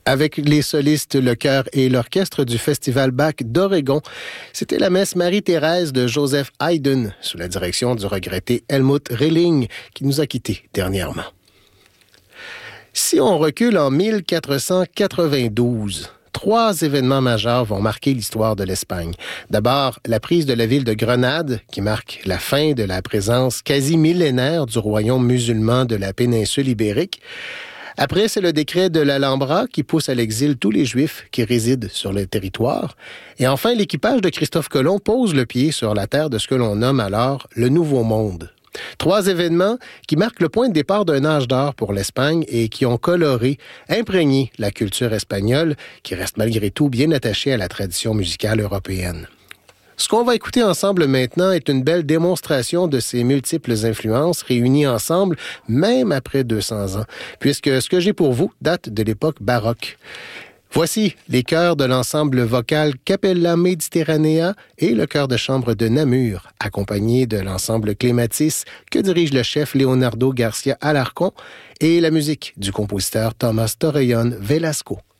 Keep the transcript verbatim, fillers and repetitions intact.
Avec les solistes, le chœur et l'orchestre du Festival Bach d'Oregon. C'était la messe Marie-Thérèse de Joseph Haydn, sous la direction du regretté Helmut Rilling, qui nous a quittés dernièrement. Si on recule en mille quatre cent quatre-vingt-douze, trois événements majeurs vont marquer l'histoire de l'Espagne. D'abord, la prise de la ville de Grenade, qui marque la fin de la présence quasi millénaire du royaume musulman de la péninsule ibérique. Après, c'est le décret de l'Alhambra qui pousse à l'exil tous les Juifs qui résident sur le territoire. Et enfin, l'équipage de Christophe Colomb pose le pied sur la terre de ce que l'on nomme alors le Nouveau Monde. Trois événements qui marquent le point de départ d'un âge d'or pour l'Espagne et qui ont coloré, imprégné la culture espagnole, qui reste malgré tout bien attachée à la tradition musicale européenne. Ce qu'on va écouter ensemble maintenant est une belle démonstration de ces multiples influences réunies ensemble, même après deux cents ans, puisque ce que j'ai pour vous date de l'époque baroque. Voici les chœurs de l'ensemble vocal Capella Mediterranea et le chœur de chambre de Namur, accompagné de l'ensemble Clématis que dirige le chef Leonardo Garcia Alarcón et la musique du compositeur Tomás Torrellón Velasco.